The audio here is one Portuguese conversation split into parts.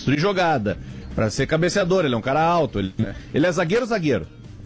construir jogada, pra ser cabeceador. Ele é um cara alto, ele é zagueiro.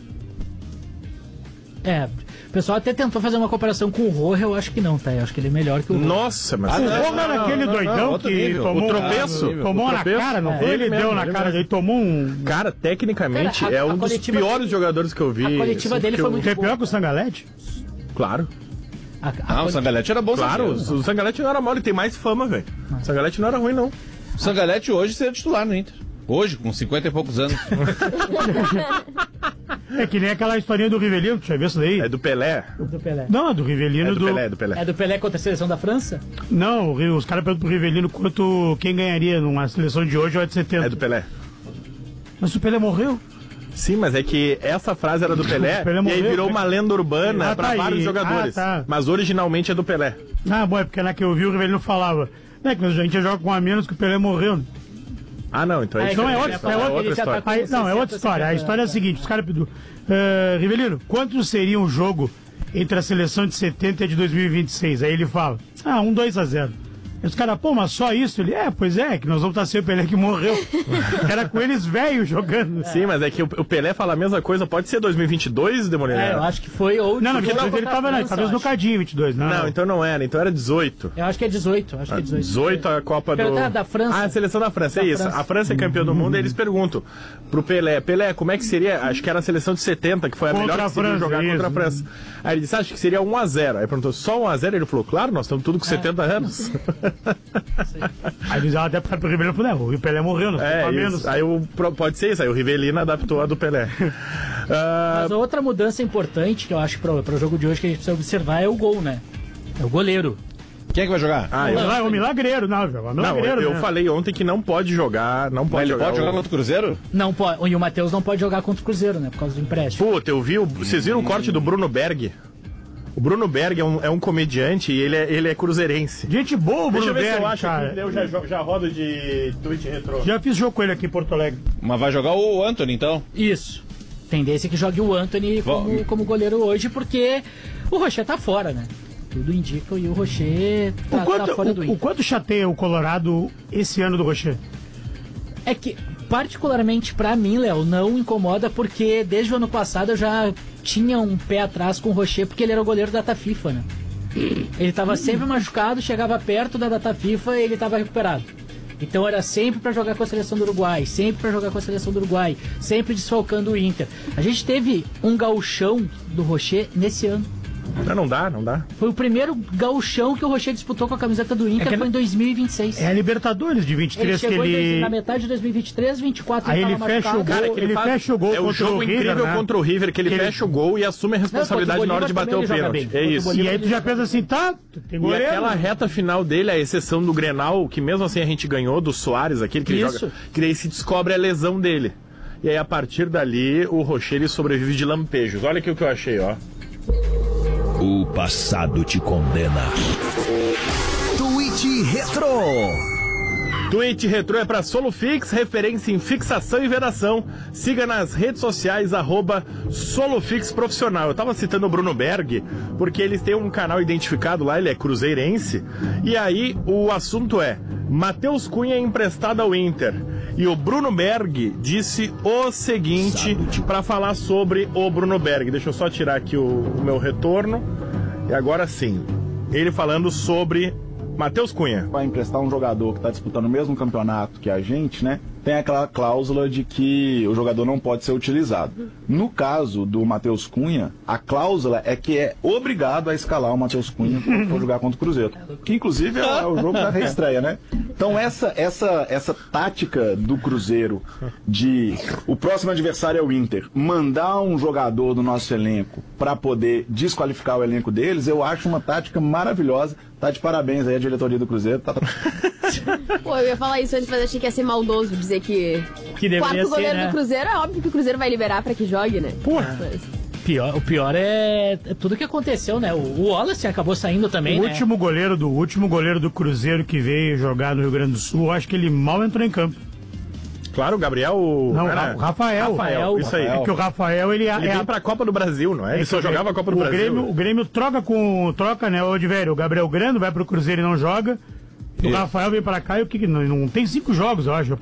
O pessoal até tentou fazer uma comparação com o Roja, eu acho que não, tá? Eu acho que ele é melhor que o Roja. Nossa, mas... O Roja era aquele doidão que tomou o tropeço. Tomou na cara, não foi? Ele deu na cara dele, tomou um... Cara, tecnicamente, é um dos piores jogadores que eu vi. A coletiva dele foi muito boa. É pior que o Sangalete? Claro. O Sangalete era bom. Claro, o Sangalete não era mal, ele tem mais fama, velho. O Sangalete não era ruim, não. O Sangalete hoje seria titular no Inter. Hoje, com 50 e poucos anos. É que nem aquela historinha do Rivelino, tu já viu isso daí? É do Pelé. Do Pelé. Não, é do Rivelino. É do Pelé. É do Pelé contra a seleção da França? Não, os caras perguntam pro Rivelino quem ganharia numa seleção de hoje ou é de 70. É do Pelé. Mas o Pelé morreu. Sim, mas é que essa frase era do Pelé, Pelé e aí morreu, virou uma lenda urbana pra vários jogadores. Tá. Mas originalmente é do Pelé. Bom, é porque na que eu vi o Rivelino falava, né, que a gente joga com a menos que o Pelé morreu. Ah, não, então é Então é outra história. Não, é outra história. A história é a seguinte, os caras pediram, Rivelino, quanto seria um jogo entre a seleção de 70 e a de 2026? Aí ele fala, 2-0. Aí os caras, mas só isso? Ele, pois é, que nós vamos estar sem o Pelé que morreu. Era com eles velhos jogando. Sim, mas é que o Pelé fala a mesma coisa, pode ser 2022, Demoliner? Eu acho que foi ou... Não, 22 ele tava, talvez no Cadinho, 22. Não, então não era, então era 18. Eu acho que é 18, 18 a Copa da França. A seleção da França, é isso. A França é campeã do mundo, e eles perguntam pro Pelé, como é que seria, acho que era a seleção de 70, que foi a melhor que se viu jogar contra a França. Aí ele disse, acho que seria 1-0. Aí perguntou, só 1-0? Ele falou, claro, nós estamos tudo com 70 anos. Aí eles até pro Rivelino falou, o Pelé morreu, não foi menos. Aí pode ser isso, aí o Rivelino adaptou a do Pelé. Mas outra mudança importante que eu acho para o jogo de hoje que a gente precisa observar é o gol, né? É o goleiro. Quem é que vai jogar? O milagreiro, eu falei ontem que não pode jogar, Mas ele pode jogar contra o Cruzeiro? Não pode, e o Matheus não pode jogar contra o Cruzeiro, né? Por causa do empréstimo. Puta, vocês viram o corte do Bruno Berg? O Bruno Berg é um comediante e ele é cruzeirense. Gente boa, o Bruno Berg. Deixa eu ver se eu acho aqui, eu já rodo de tweet retrô. Já fiz jogo com ele aqui em Porto Alegre. Mas vai jogar o Antony, então? Isso. Tendência que jogue o Antony como goleiro hoje, porque o Rocher tá fora, né? Tudo indica e o Rocher tá fora do Inter. O quanto chateia o Colorado esse ano do Rocher? É que, particularmente pra mim, Léo, não incomoda, porque desde o ano passado eu já tinha um pé atrás com o Rocher, porque ele era o goleiro da data FIFA, né? Ele tava sempre machucado, chegava perto da data FIFA e ele tava recuperado. Então era sempre pra jogar com a seleção do Uruguai, sempre desfalcando o Inter. A gente teve um gauchão do Rocher nesse ano. Não dá. Foi o primeiro gauchão que o Rocher disputou com a camiseta do Inter, foi em 2026. É a Libertadores de 23 que ele... na metade de 2023, 24 aí ele fecha o gol, ele fecha o gol contra o jogo incrível contra o River, que ele fecha o gol e assume a responsabilidade na hora de bater o pênalti. É isso. E aí tu já pensa assim, tem goleiro. E aquela reta final dele, a exceção do Grenal, que mesmo assim a gente ganhou, do Soares, aquele que ele joga, que daí se descobre a lesão dele. E aí a partir dali, o Rocher ele sobrevive de lampejos. Olha aqui o que eu achei, ó. O passado te condena. Tweet Retro. Tweet Retro é para Solufix, referência em fixação e vedação. Siga nas redes sociais, @Solufix Profissional. Eu tava citando o Bruno Berg, porque eles têm um canal identificado lá, ele é cruzeirense. E aí o assunto é, Matheus Cunha é emprestado ao Inter. E o Bruno Berg disse o seguinte para falar sobre o Bruno Berg. Deixa eu só tirar aqui o meu retorno. E agora sim, ele falando sobre Matheus Cunha. Vai emprestar um jogador que está disputando o mesmo campeonato que a gente, né? Tem aquela cláusula de que o jogador não pode ser utilizado. No caso do Matheus Cunha, a cláusula é que é obrigado a escalar o Matheus Cunha quando for jogar contra o Cruzeiro. Que inclusive é o jogo da reestreia, né? Então essa tática do Cruzeiro de o próximo adversário é o Inter, mandar um jogador do nosso elenco para poder desqualificar o elenco deles, eu acho uma tática maravilhosa. Tá de parabéns aí a diretoria do Cruzeiro. Pô, eu ia falar isso antes, mas achei que ia ser maldoso dizer que quarto goleiro do Cruzeiro, é óbvio que o Cruzeiro vai liberar pra que jogue, né? Porra! O pior é tudo que aconteceu, né? O Wallace acabou saindo também, o último goleiro do Cruzeiro que veio jogar no Rio Grande do Sul, eu acho que ele mal entrou em campo. Claro, o Gabriel... Não, o Rafael. Isso aí. Porque o Rafael, ele vem pra Copa do Brasil, não é? Ele só jogava a Copa do Brasil. O Grêmio troca, né, o Odivério. O Gabriel Grando vai pro Cruzeiro e não joga. O Rafael vem pra cá e o que não tem 5 jogos, eu acho.